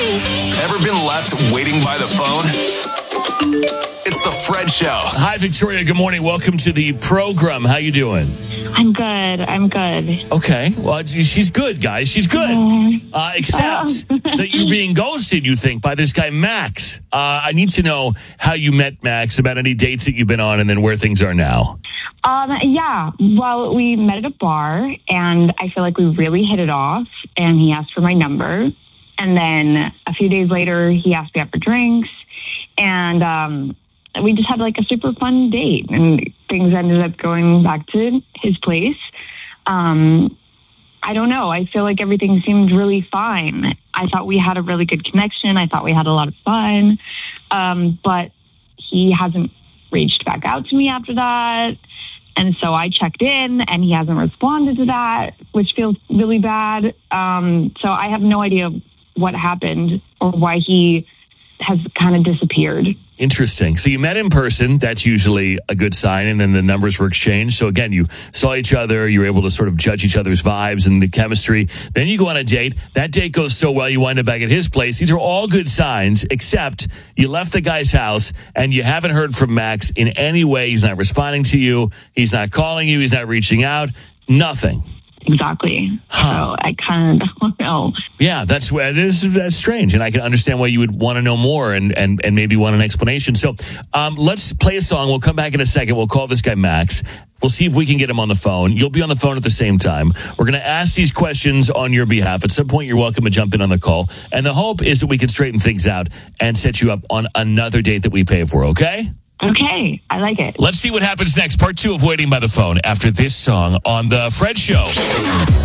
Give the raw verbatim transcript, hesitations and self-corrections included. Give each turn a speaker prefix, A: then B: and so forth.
A: Ever been left waiting by the phone? It's the Fred Show.
B: Hi, Victoria. Good morning. Welcome to the program. How you doing?
C: I'm good. I'm good.
B: Okay. Well, she's good, guys. She's good. Uh, except that you're being ghosted, you think, by this guy, Max. Uh, I need to know how you met Max, about any dates that you've been on, and then where things are now.
C: Um, yeah. Well, we met at a bar, and I feel like we really hit it off, and he asked for my number. And then a few days later, he asked me out for drinks, and um, we just had like a super fun date, and things ended up going back to his place. Um, I don't know. I feel like everything seemed really fine. I thought we had a really good connection. I thought we had a lot of fun. Um, but he hasn't reached back out to me after that. And so I checked in, and he hasn't responded to that, which feels really bad. Um, so I have no idea what happened or why he has kind of disappeared.
B: Interesting. So you met in person. That's usually a good sign. And then the numbers were exchanged. So again, you saw each other. You were able to sort of judge each other's vibes and the chemistry. Then you go on a date. That date goes so well, you wind up back at his place. These are all good signs, except you left the guy's house and you haven't heard from Max in any way. He's not responding to you. He's not calling you. He's not reaching out. Nothing.
C: Exactly.
B: Huh.
C: So I kind of don't know.
B: Yeah, that's it is. That's strange, and I can understand why you would want to know more and and and maybe want an explanation. So, um, let's play a song. We'll come back in a second. We'll call this guy Max. We'll see if we can get him on the phone. You'll be on the phone at the same time. We're going to ask these questions on your behalf. At some point, you're welcome to jump in on the call. And the hope is that we can straighten things out and set you up on another date that we pay for. Okay?
C: Okay, I like it.
B: Let's see what happens next. Part two of Waiting by the Phone after this song on The Fred Show.